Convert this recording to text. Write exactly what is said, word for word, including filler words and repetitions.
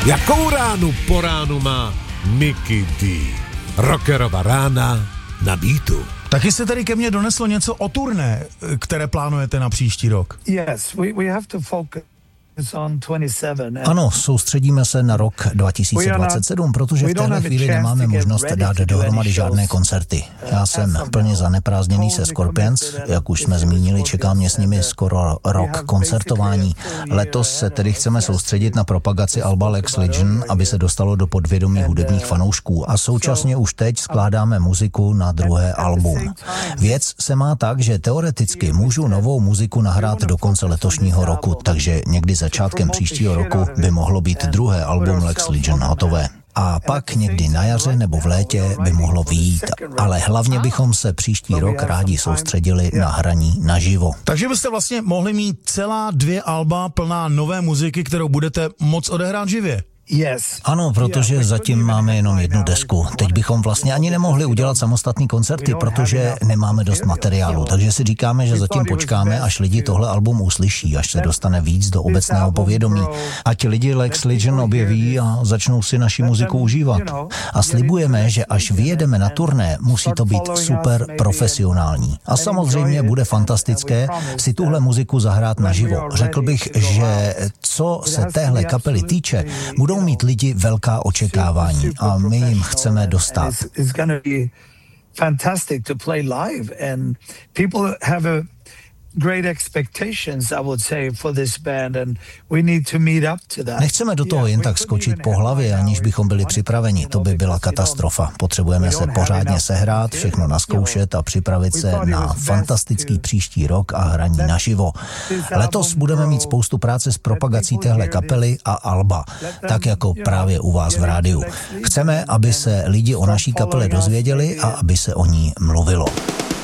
Jakou ránu po ránu má Mickey D? Rockerova rána na beatu. Taky se tady ke mně doneslo něco o turné, které plánujete na příští rok. Yes, we, we have to focus. Ano, soustředíme se na rok dva tisíce dvacet sedm, protože v téhle chvíli nemáme možnost dát dohromady žádné koncerty. Já jsem plně zaneprázdněný se Scorpions, jak už jsme zmínili, čeká mě s nimi skoro rok koncertování. Letos se tedy chceme soustředit na propagaci alba Lex Legion, aby se dostalo do podvědomí hudebních fanoušků, a současně už teď skládáme muziku na druhé album. Věc se má tak, že teoreticky můžu novou muziku nahrát do konce letošního roku, takže někdy začátkem příštího roku by mohlo být druhé album Lex Legion hotové. A pak někdy na jaře nebo v létě by mohlo vyjít. Ale hlavně bychom se příští rok rádi soustředili na hraní naživo. Takže byste vlastně mohli mít celá dvě alba plná nové muziky, kterou budete moc odehrát živě. Ano, protože zatím máme jenom jednu desku. Teď bychom vlastně ani nemohli udělat samostatný koncerty, protože nemáme dost materiálu. Takže si říkáme, že zatím počkáme, až lidi tohle album uslyší, až se dostane víc do obecného povědomí. Ať lidi Lex Legion objeví a začnou si naši muziku užívat. A slibujeme, že až vyjedeme na turné, musí to být super profesionální. A samozřejmě bude fantastické si tuhle muziku zahrát naživo. Řekl bych, že co se téhle kapely týče, budou mít lidi velká očekávání a my jim chceme dostat. Nechceme do toho jen tak skočit po hlavě, aniž bychom byli připraveni. To by byla katastrofa. Potřebujeme se pořádně sehrát, všechno naskoušet a připravit se na fantastický příští rok a hraní naživo. Letos budeme mít spoustu práce s propagací téhle kapely a alba, tak jako právě u vás v rádiu. Chceme, aby se lidi o naší kapele dozvěděli a aby se o ní mluvilo.